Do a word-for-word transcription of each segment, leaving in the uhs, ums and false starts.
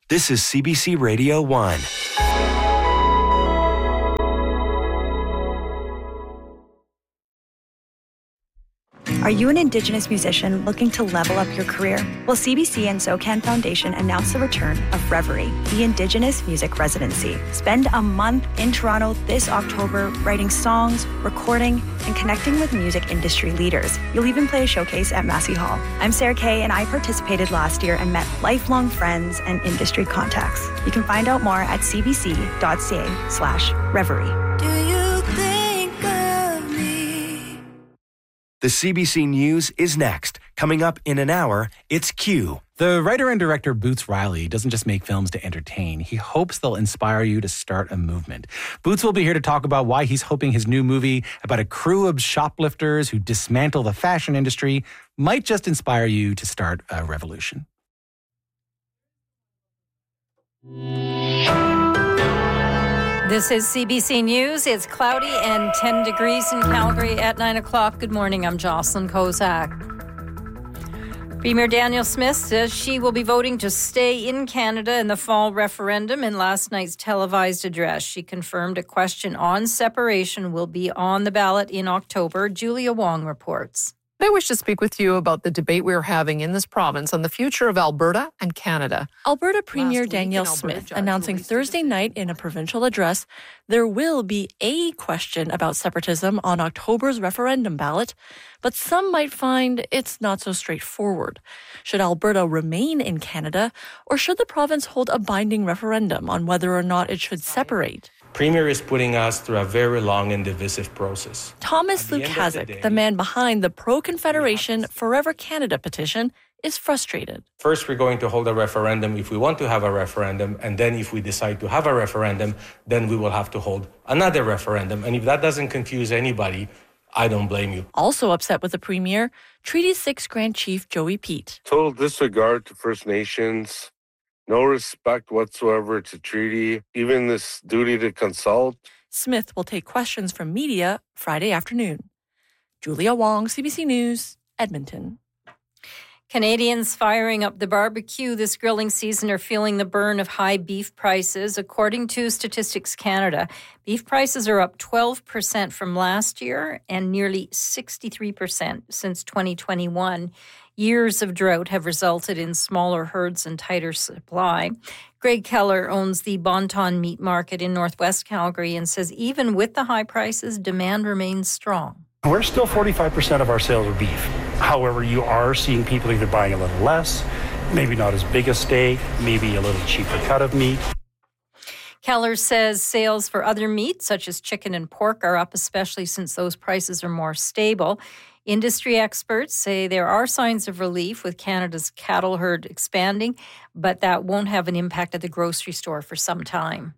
This is C B C Radio one. Are you an Indigenous musician looking to level up your career? Well, C B C and SoCan Foundation announced the return of Reverie, the Indigenous Music Residency. Spend a month in Toronto this October writing songs, recording, and connecting with music industry leaders. You'll even play a showcase at Massey Hall. I'm Sarah Kay, and I participated last year and met lifelong friends and industry contacts. You can find out more at cbc.ca slash Reverie. Do you think of me? The C B C News is next. Coming up in an hour, it's Q. The writer and director Boots Riley doesn't just make films to entertain. He hopes they'll inspire you to start a movement. Boots will be here to talk about why he's hoping his new movie about a crew of shoplifters who dismantle the fashion industry might just inspire you to start a revolution. This is C B C News. It's cloudy and ten degrees in Calgary at nine o'clock. Good morning. I'm Jocelyn Kozak. Premier Danielle Smith says she will be voting to stay in Canada in the fall referendum. In last night's televised address, she confirmed a question on separation will be on the ballot in October. Julia Wong reports. I wish to speak with you about the debate we're having in this province on the future of Alberta and Canada. Alberta Premier week, Danielle an Alberta Smith judge announcing released a Thursday decision. night in a provincial address there will be a question about separatism on October's referendum ballot, but some might find it's not so straightforward. Should Alberta remain in Canada, or should the province hold a binding referendum on whether or not it should separate? Premier is putting us through a very long and divisive process. Thomas At the end of the Lukaszuk, day, the man behind the pro-Confederation Forever Canada petition, is frustrated. First, we're going to hold a referendum if we want to have a referendum, and then if we decide to have a referendum, then we will have to hold another referendum. And if that doesn't confuse anybody, I don't blame you. Also upset with the Premier, Treaty six Grand Chief Joey Pete. Total disregard to First Nations, no respect whatsoever to treaty, even this duty to consult. Smith will take questions from media Friday afternoon. Julia Wong, C B C News, Edmonton. Canadians firing up the barbecue this grilling season are feeling the burn of high beef prices. According to Statistics Canada, beef prices are up twelve percent from last year and nearly sixty-three percent since twenty twenty-one. Years of drought have resulted in smaller herds and tighter supply. Greg Keller owns the Bonton Meat Market in Northwest Calgary and says even with the high prices, demand remains strong. We're still forty-five percent of our sales are beef. However, you are seeing people either buying a little less, maybe not as big a steak, maybe a little cheaper cut of meat. Keller says sales for other meats, such as chicken and pork, are up, especially since those prices are more stable. Industry experts say there are signs of relief with Canada's cattle herd expanding, but that won't have an impact at the grocery store for some time.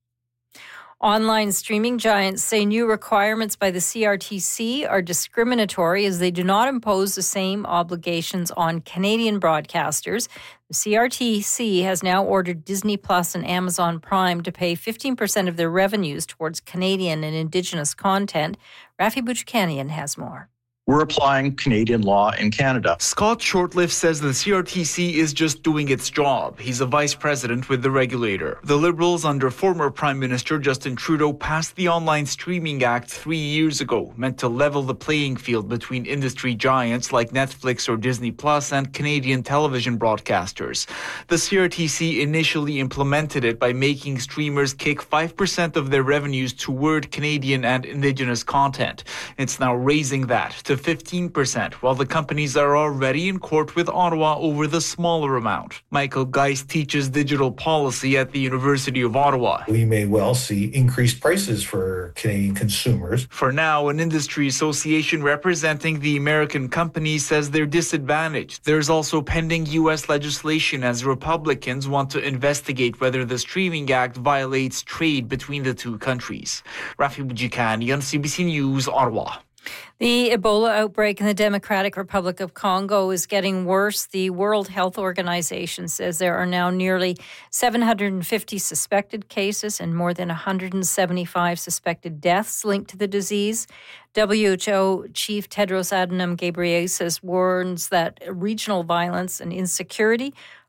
Online streaming giants say new requirements by the C R T C are discriminatory as they do not impose the same obligations on Canadian broadcasters. The C R T C has now ordered Disney Plus and Amazon Prime to pay fifteen percent of their revenues towards Canadian and Indigenous content. Rafi Bouchkanian has more. We're applying Canadian law in Canada. Scott Shortlift says the C R T C is just doing its job. He's a vice president with the regulator. The Liberals under former Prime Minister Justin Trudeau passed the Online Streaming Act three years ago, meant to level the playing field between industry giants like Netflix or Disney Plus and Canadian television broadcasters. The C R T C initially implemented it by making streamers kick five percent of their revenues toward Canadian and Indigenous content. It's now raising that to fifteen percent, while the companies are already in court with Ottawa over the smaller amount. Michael Geist teaches digital policy at the University of Ottawa. We may well see increased prices for Canadian consumers. For now, an industry association representing the American companies says they're disadvantaged. There's also pending U S legislation as Republicans want to investigate whether the Streaming Act violates trade between the two countries. Rafi Bujikani on C B C News, Ottawa. The Ebola outbreak in the Democratic Republic of Congo is getting worse. The World Health Organization says there are now nearly seven hundred fifty suspected cases and more than one hundred seventy-five suspected deaths linked to the disease. W H O Chief Tedros Adhanom Ghebreyesus warns that regional violence and insecurity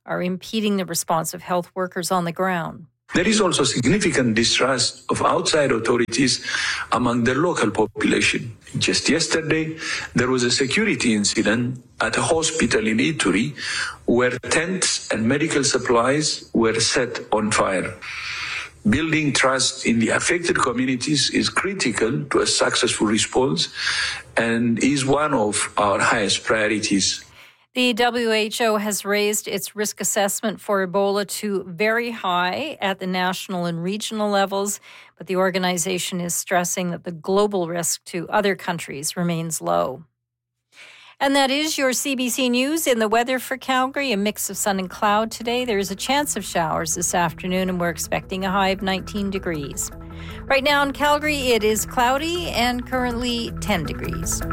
are impeding the response of health workers on the ground. There is also significant distrust of outside authorities among the local population. Just yesterday, there was a security incident at a hospital in Ituri where tents and medical supplies were set on fire. Building trust in the affected communities is critical to a successful response and is one of our highest priorities. The W H O has raised its risk assessment for Ebola to very high at the national and regional levels, but the organization is stressing that the global risk to other countries remains low. And that is your C B C News. In the weather for Calgary, a mix of sun and cloud today. There is a chance of showers this afternoon, and we're expecting a high of nineteen degrees. Right now in Calgary, it is cloudy and currently ten degrees.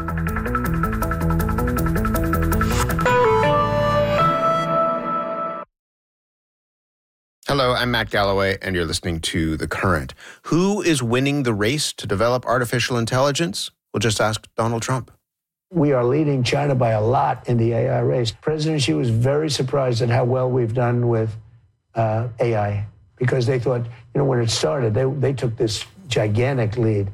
Hello, I'm Matt Galloway, and you're listening to The Current. Who is winning the race to develop artificial intelligence? We'll just ask Donald Trump. We are leading China by a lot in the A I race. President Xi was very surprised at how well we've done with uh, A I, because they thought, you know, when it started, they, they took this gigantic lead.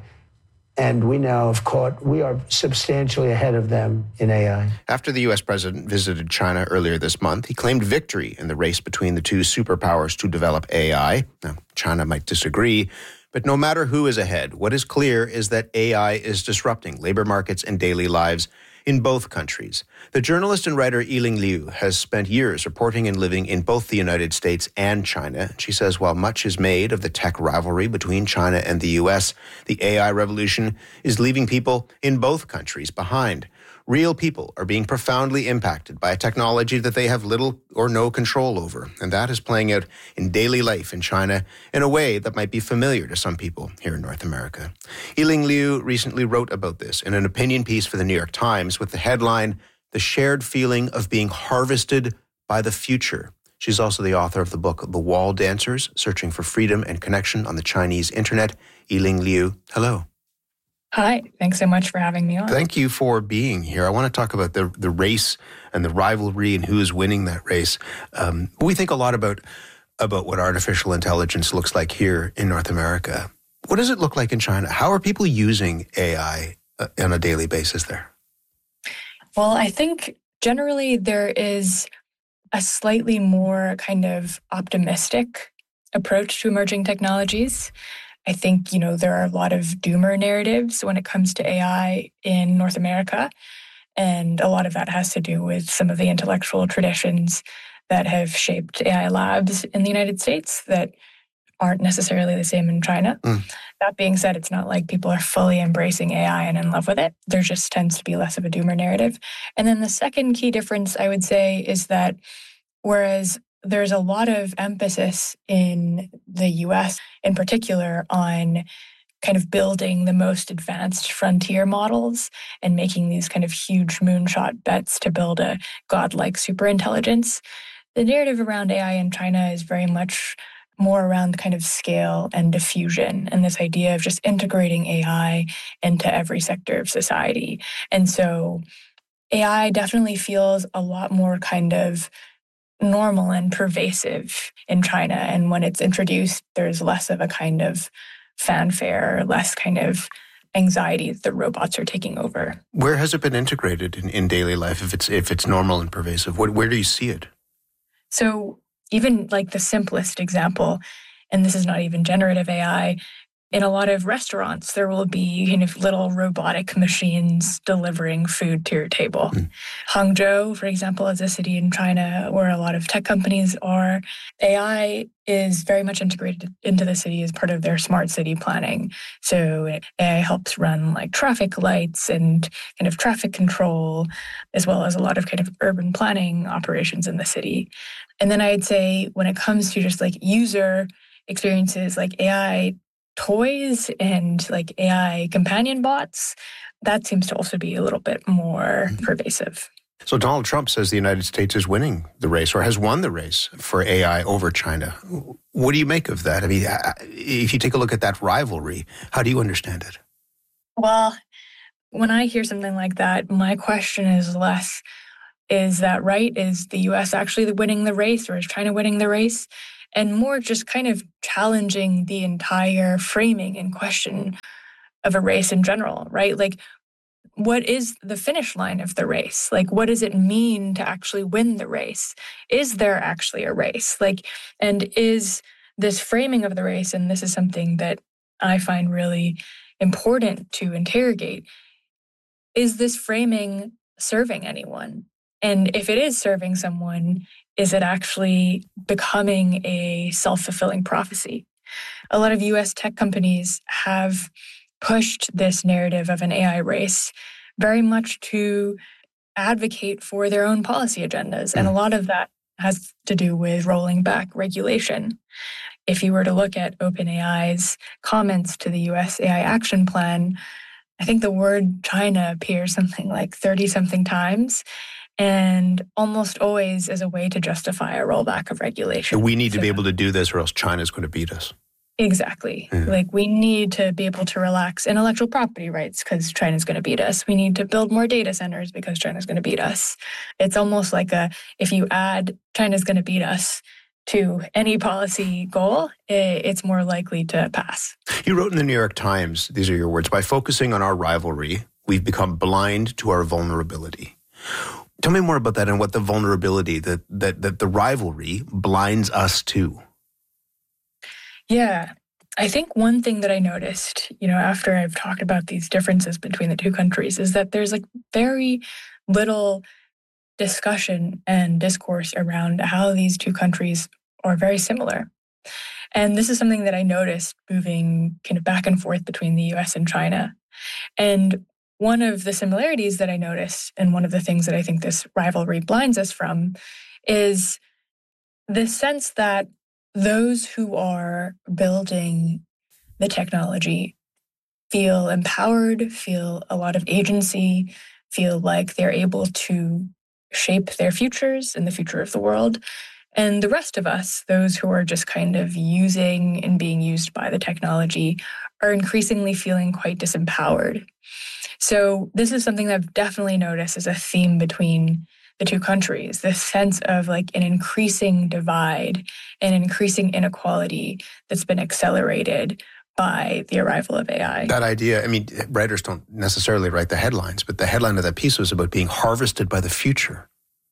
And we now have caught, we are substantially ahead of them in A I. After the U S president visited China earlier this month, he claimed victory in the race between the two superpowers to develop A I. Now, China might disagree, but no matter who is ahead, what is clear is that A I is disrupting labor markets and daily lives in both countries. The journalist and writer Yiling Liu has spent years reporting and living in both the United States and China. She says while much is made of the tech rivalry between China and the U S, the A I revolution is leaving people in both countries behind. Real people are being profoundly impacted by a technology that they have little or no control over, and that is playing out in daily life in China in a way that might be familiar to some people here in North America. Yiling Liu recently wrote about this in an opinion piece for the New York Times with the headline, "The Shared Feeling of Being Harvested by the Future." She's also the author of the book, The Wall Dancers, Searching for Freedom and Connection on the Chinese Internet. Yiling Liu, hello. Hi, thanks so much for having me on. Thank you for being here. I want to talk about the the race and the rivalry and who is winning that race. Um, we think a lot about about what artificial intelligence looks like here in North America. What does it look like in China? How are people using A I uh, on a daily basis there? Well, I think generally there is a slightly more kind of optimistic approach to emerging technologies. I think, you know, there are a lot of doomer narratives when it comes to A I in North America. And a lot of that has to do with some of the intellectual traditions that have shaped A I labs in the United States that aren't necessarily the same in China. Mm. That being said, it's not like people are fully embracing A I and in love with it. There just tends to be less of a doomer narrative. And then the second key difference, I would say, is that whereas there's a lot of emphasis in the U S in particular on kind of building the most advanced frontier models and making these kind of huge moonshot bets to build a godlike superintelligence. The narrative around A I in China is very much more around kind of scale and diffusion and this idea of just integrating A I into every sector of society. And so A I definitely feels a lot more kind of normal and pervasive in China. And when it's introduced, there's less of a kind of fanfare, less kind of anxiety that the robots are taking over. Where has it been integrated in, in daily life if it's if it's normal and pervasive? Where, where do you see it? So even like the simplest example, and this is not even generative A I, in a lot of restaurants, there will be kind of little robotic machines delivering food to your table. Mm. Hangzhou, for example, is a city in China where a lot of tech companies are. A I is very much integrated into the city as part of their smart city planning. So A I helps run like traffic lights and kind of traffic control, as well as a lot of kind of urban planning operations in the city. And then I'd say when it comes to just like user experiences, like A I toys and like A I companion bots, that seems to also be a little bit more mm-hmm. pervasive. So Donald Trump says the United States is winning the race or has won the race for A I over China. What do you make of that? I mean, if you take a look at that rivalry, how do you understand it? Well, when I hear something like that, my question is less, Is that right? Is the U S actually winning the race, or is China winning the race? And more just kind of challenging the entire framing and question of a race in general, right? Like, what is the finish line of the race? Like, what does it mean to actually win the race? Is there actually a race? Like, and is this framing of the race, and this is something that I find really important to interrogate, is this framing serving anyone? And if it is serving someone, is it actually becoming a self-fulfilling prophecy? A lot of U S tech companies have pushed this narrative of an A I race very much to advocate for their own policy agendas. And a lot of that has to do with rolling back regulation. If you were to look at OpenAI's comments to the U S A I action plan, I think the word China appears something like thirty-something times, and almost always as a way to justify a rollback of regulation. We need so, to be able to do this, or else China's going to beat us. Exactly. Yeah. Like, we need to be able to relax intellectual property rights because China's going to beat us. We need to build more data centers because China's going to beat us. It's almost like a, if you add China's going to beat us to any policy goal, it's more likely to pass. You wrote in the New York Times, these are your words, by focusing on our rivalry, we've become blind to our vulnerability. Tell me more about that and what the vulnerability, that that, that the rivalry blinds us to. Yeah, I think one thing that I noticed, you know, after I've talked about these differences between the two countries, is that there's like very little discussion and discourse around how these two countries are very similar. And this is something that I noticed moving kind of back and forth between the U S and China. And one of the similarities that I noticed, and one of the things that I think this rivalry blinds us from, is the sense that those who are building the technology feel empowered, feel a lot of agency, feel like they're able to shape their futures and the future of the world. And the rest of us, those who are just kind of using and being used by the technology, are increasingly feeling quite disempowered. So this is something that I've definitely noticed as a theme between the two countries, this sense of like an increasing divide and increasing inequality that's been accelerated by the arrival of A I. That idea, I mean, writers don't necessarily write the headlines, but the headline of that piece was about being harvested by the future.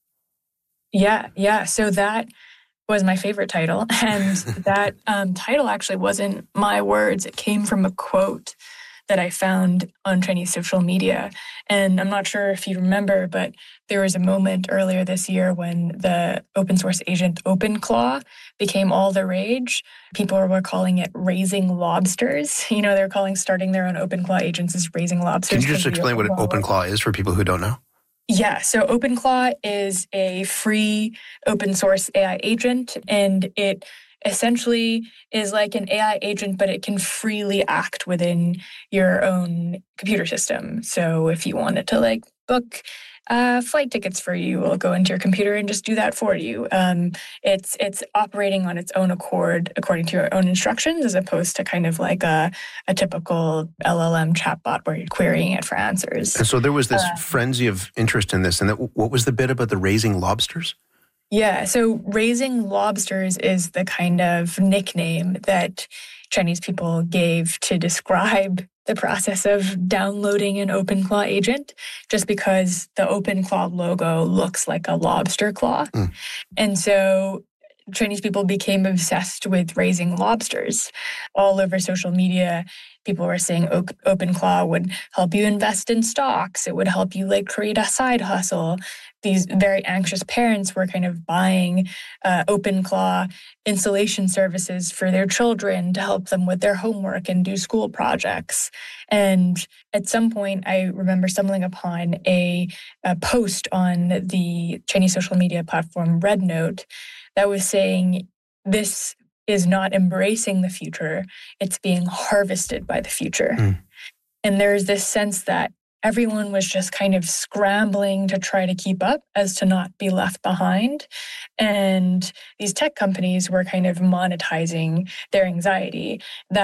Yeah, yeah. So that was my favorite title. And that um, title actually wasn't my words. It came from a quote that I found on Chinese social media. And I'm not sure if you remember, but there was a moment earlier this year when the open source agent OpenClaw became all the rage. People were calling it raising lobsters. You know, they're calling starting their own OpenClaw agents as raising lobsters. Can you just explain what an OpenClaw is for people who don't know? Yeah, so OpenClaw is a free open source A I agent, and it essentially is like an A I agent, but it can freely act within your own computer system. So if you wanted to like book uh, flight tickets for you, it'll go into your computer and just do that for you. Um, it's it's operating on its own accord according to your own instructions, as opposed to kind of like a, a typical L L M chatbot where you're querying it for answers. And so there was this uh, frenzy of interest in this. And that, what was the bit about the raising lobsters? Yeah, so raising lobsters is the kind of nickname that Chinese people gave to describe the process of downloading an OpenClaw agent, just because the OpenClaw logo looks like a lobster claw. Mm. And so Chinese people became obsessed with raising lobsters. All over social media, people were saying OpenClaw would help you invest in stocks. It would help you like create a side hustle. These very anxious parents were kind of buying uh, OpenClaw installation services for their children to help them with their homework and do school projects. And at some point, I remember stumbling upon a, a post on the Chinese social media platform RedNote that was saying this is not embracing the future, it's being harvested by the future. Mm. And there's this sense that everyone was just kind of scrambling to try to keep up as to not be left behind. And these tech companies were kind of monetizing their anxiety. That's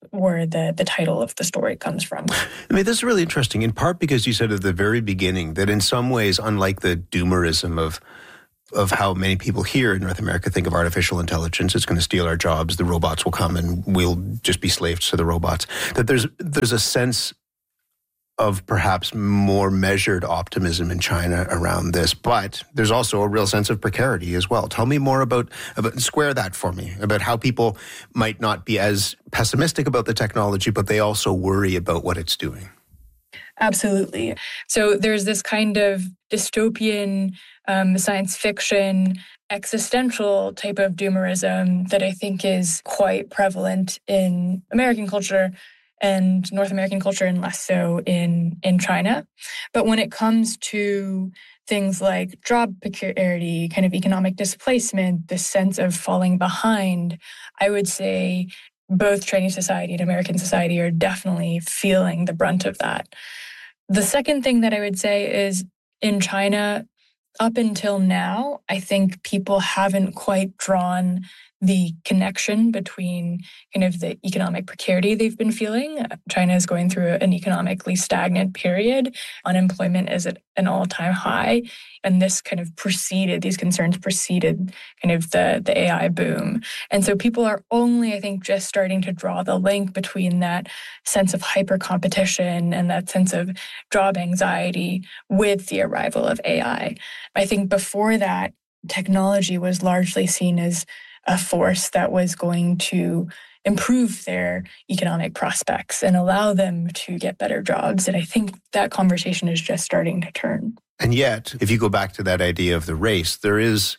where the, the title of the story comes from. I mean, this is really interesting, in part because you said at the very beginning that in some ways, unlike the doomerism of of how many people here in North America think of artificial intelligence, it's going to steal our jobs, the robots will come and we'll just be slaves to the robots, that there's there's a sense of perhaps more measured optimism in China around this, but there's also a real sense of precarity as well. Tell me more about, about square that for me, about how people might not be as pessimistic about the technology, but they also worry about what it's doing. Absolutely. So there's this kind of dystopian um, science fiction, existential type of doomerism that I think is quite prevalent in American culture and North American culture, and less so in, in China. But when it comes to things like job precarity, kind of economic displacement, the sense of falling behind, I would say both Chinese society and American society are definitely feeling the brunt of that. The second thing that I would say is in China, up until now, I think people haven't quite drawn the connection between kind of the economic precarity they've been feeling. China is going through an economically stagnant period. Unemployment is at an all-time high. And this kind of preceded, these concerns preceded kind of the, the A I boom. And so people are only, I think, just starting to draw the link between that sense of hyper-competition and that sense of job anxiety with the arrival of A I. I think before that, technology was largely seen as a force that was going to improve their economic prospects and allow them to get better jobs. And I think that conversation is just starting to turn. And yet, if you go back to that idea of the race, there is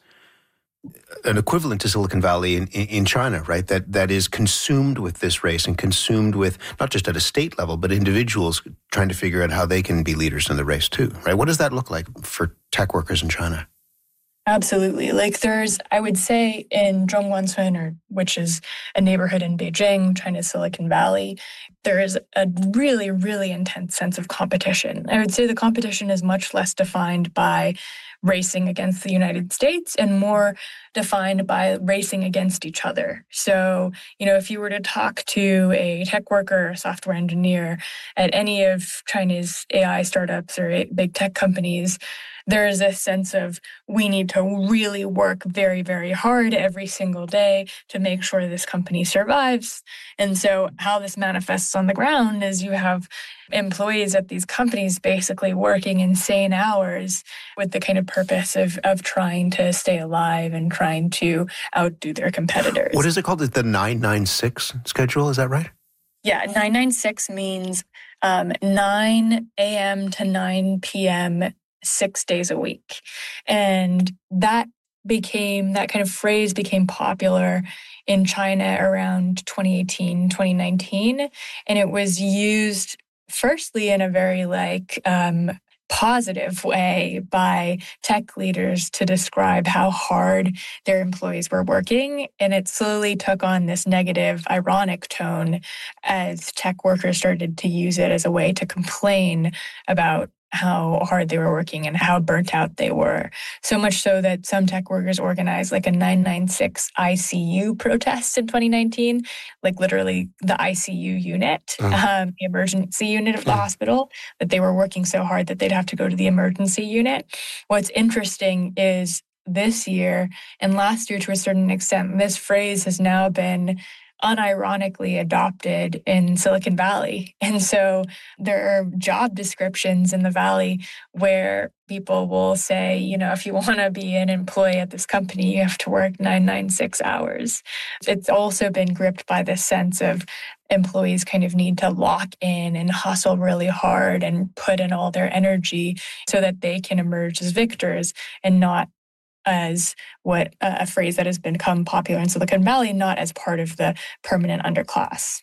an equivalent to Silicon Valley in, in China, right? That that is consumed with this race and consumed with, not just at a state level, but individuals trying to figure out how they can be leaders in the race too, right? What does that look like for tech workers in China? Absolutely. Like there's, I would say in Zhongguancun, or which is a neighborhood in Beijing, China's Silicon Valley, there is a really, really intense sense of competition. I would say the competition is much less defined by racing against the United States and more defined by racing against each other. So, you know, if you were to talk to a tech worker or software engineer at any of China's A I startups or big tech companies, there is a sense of we need to really work very, very hard every single day to make sure this company survives. And so how this manifests on the ground is you have employees at these companies basically working insane hours with the kind of purpose of, of trying to stay alive and trying to outdo their competitors. What is it called? The nine nine six schedule, is that right? Yeah, nine nine six means um, nine a.m. to nine p.m. six days a week. And that became, that kind of phrase became popular in China around twenty eighteen, twenty nineteen. And it was used firstly in a very like um, positive way by tech leaders to describe how hard their employees were working. And it slowly took on this negative, ironic tone as tech workers started to use it as a way to complain about how hard they were working and how burnt out they were. So much so that some tech workers organized like a nine nine six I C U protest in twenty nineteen, like literally the I C U unit, oh. um, the emergency unit of the oh. hospital, that they were working so hard that they'd have to go to the emergency unit. What's interesting is this year and last year to a certain extent, this phrase has now been unironically adopted in Silicon Valley. And so there are job descriptions in the Valley where people will say, you know, if you want to be an employee at this company, you have to work nine nine six hours. It's also been gripped by this sense of employees kind of need to lock in and hustle really hard and put in all their energy so that they can emerge as victors and not as what uh, a phrase that has become popular in Silicon Valley, not as part of the permanent underclass.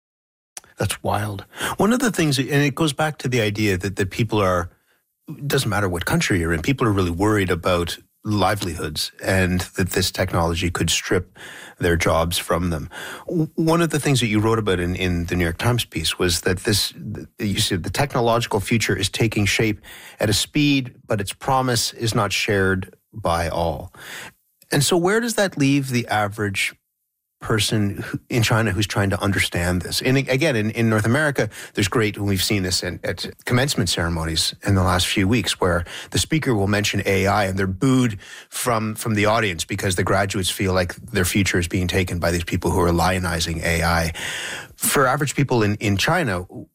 That's wild. One of the things, and it goes back to the idea that, that people are, it doesn't matter what country you're in, people are really worried about livelihoods and that this technology could strip their jobs from them. One of the things that you wrote about in, in the New York Times piece was that this, you said the technological future is taking shape at a speed, but its promise is not shared by all. And so where does that leave the average person who, in China who's trying to understand this. And again, in, in North America, there's great, and we've seen this in, at commencement ceremonies in the last few weeks, where the speaker will mention A I and they're booed from, from the audience because the graduates feel like their future is being taken by these people who are lionizing A I. For average people in, in China,